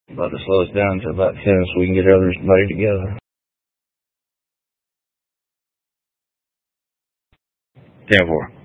About to slow us down to about 10 so we can get everybody together. 10-4.